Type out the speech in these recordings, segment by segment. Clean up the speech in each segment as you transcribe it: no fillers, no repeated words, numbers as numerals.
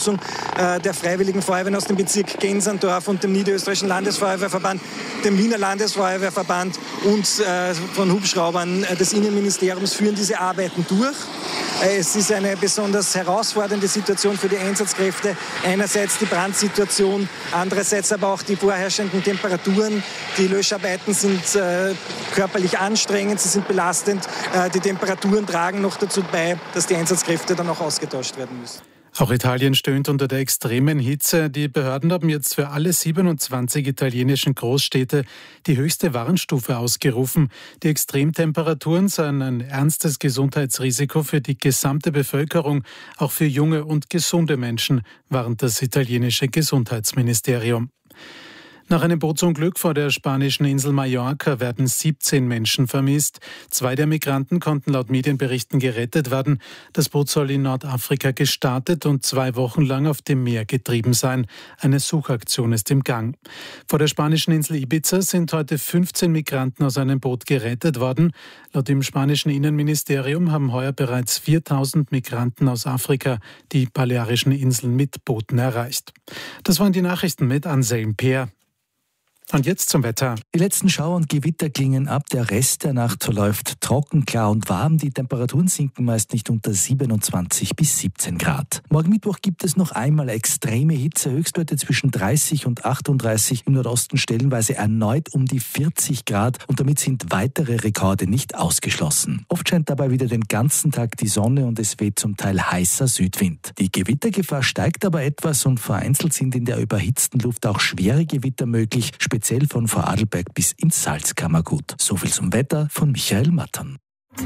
Unterstützung der Freiwilligen Feuerwehren aus dem Bezirk Gensandorf und dem Niederösterreichischen Landesfeuerwehrverband, dem Wiener Landesfeuerwehrverband und von Hubschraubern des Innenministeriums führen diese Arbeiten durch. Es ist eine besonders herausfordernde Situation für die Einsatzkräfte. Einerseits die Brandsituation, andererseits aber auch die vorherrschenden Temperaturen. Die Löscharbeiten sind körperlich anstrengend, sie sind belastend. Die Temperaturen tragen noch dazu bei, dass die Einsatzkräfte dann auch ausgetauscht werden müssen. Auch Italien stöhnt unter der extremen Hitze. Die Behörden haben jetzt für alle 27 italienischen Großstädte die höchste Warnstufe ausgerufen. Die Extremtemperaturen seien ein ernstes Gesundheitsrisiko für die gesamte Bevölkerung, auch für junge und gesunde Menschen, warnt das italienische Gesundheitsministerium. Nach einem Bootsunglück vor der spanischen Insel Mallorca werden 17 Menschen vermisst. 2 der Migranten konnten laut Medienberichten gerettet werden. Das Boot soll in Nordafrika gestartet und 2 Wochen lang auf dem Meer getrieben sein. Eine Suchaktion ist im Gang. Vor der spanischen Insel Ibiza sind heute 15 Migranten aus einem Boot gerettet worden. Laut dem spanischen Innenministerium haben heuer bereits 4.000 Migranten aus Afrika die Balearischen Inseln mit Booten erreicht. Das waren die Nachrichten mit Anselm Peer. Und jetzt zum Wetter. Die letzten Schauer und Gewitter klingen ab. Der Rest der Nacht verläuft trocken, klar und warm. Die Temperaturen sinken meist nicht unter 27 bis 17 Grad. Morgen Mittwoch gibt es noch einmal extreme Hitze. Höchstwerte zwischen 30 und 38. Im Nordosten stellenweise erneut um die 40 Grad. Und damit sind weitere Rekorde nicht ausgeschlossen. Oft scheint dabei wieder den ganzen Tag die Sonne und es weht zum Teil heißer Südwind. Die Gewittergefahr steigt aber etwas und vereinzelt sind in der überhitzten Luft auch schwere Gewitter möglich, speziell von Vorarlberg bis ins Salzkammergut. So viel zum Wetter von Michael Mattern.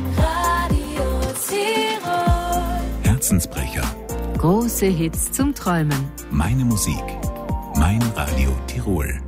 Herzensbrecher. Große Hits zum Träumen. Meine Musik. Mein Radio Tirol.